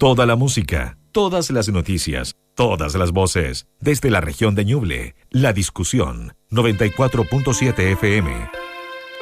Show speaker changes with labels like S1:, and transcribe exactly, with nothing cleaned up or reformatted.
S1: Toda la música, todas las noticias, todas las voces. Desde la región de Ñuble, La Discusión, noventa y cuatro punto siete F M.